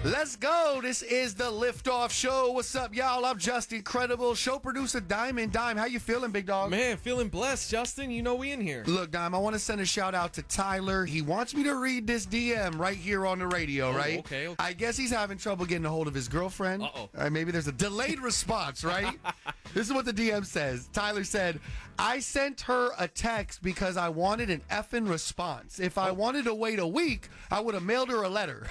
Let's go. This is the Liftoff Show. What's up, y'all? I'm Just Incredible. Show producer Diamond. Dime, how you feeling, big dog? Man, feeling blessed, Justin. You know we in here. Look, Dime, I want to send a shout out to Tyler. He wants me to read this DM right here on the radio, right? Okay. I guess he's having trouble getting a hold of his girlfriend. Uh-oh. Maybe there's a delayed response, right? This is what the DM says. Tyler said, I sent her a text because I wanted an effing response. If I wanted to wait a week, I would have mailed her a letter.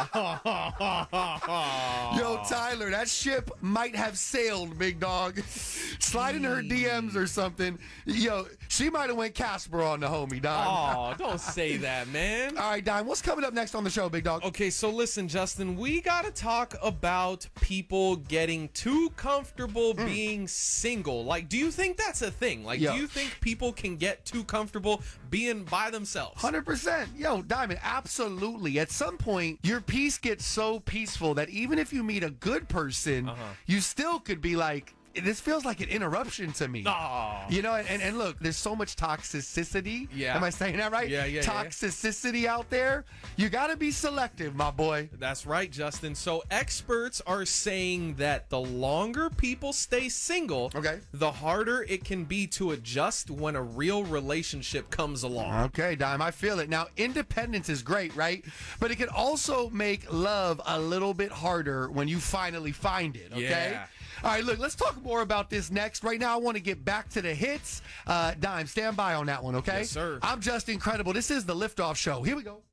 Yo, Tyler, that ship might have sailed, big dog. Slide into her DMs or something. Yo, she might have went Casper on the homie, Dime. Oh, don't say that, man. All right, Dime, what's coming up next on the show, big dog? Okay, so listen, Justin, we got to talk about people getting too comfortable being single. Like, do you think that's a thing? Like, do you think people can get too comfortable being by themselves? 100%. Yo, Diamond, absolutely. At some point, your peace gets so peaceful that even if you meet a good person, you still could be like, this feels like an interruption to me. Oh. You know, and look, there's so much toxicity. Yeah. Am I saying that right? Yeah. Toxicity out there. You got to be selective, my boy. That's right, Justin. So experts are saying that the longer people stay single, the harder it can be to adjust when a real relationship comes along. Okay, Dime, I feel it. Now, independence is great, right? But it can also make love a little bit harder when you finally find it, okay? Yeah. All right, look, let's talk more about this next. Right now, I want to get back to the hits. Dime, stand by on that one, okay? Yes, sir. I'm Just Incredible. This is the Liftoff Show. Here we go.